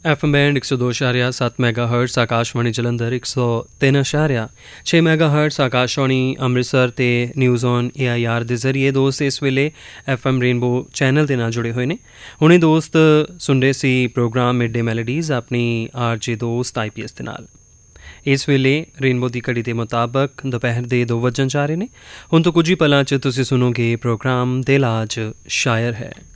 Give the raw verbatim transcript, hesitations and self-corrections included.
F M band एक सौ दो इशारिया सत्त मैगा हर्ट्स आकाशवाणी जलंधर एक सौ तीन इशारिया छे मैगा हर्ट्स आकाशवाणी अमृतसर ते news on A I R के जरिए दोस्त इस वेले एफ एम रेनबो चैनल के नाल जुड़े हुए हैं। हुणे दोस्त सुनते सी प्रोग्राम मिड डे मैलोडीज़ अपनी आर जे दोस्त आई पी एस के नाल। इस वेले रेनबो की घड़ी के मुताबक दोपहर के दो वजन जा रहे हैं। हुण तो कुछ ही पलों च तुसीं सुनोगे प्रोग्राम दिल आज शायर है।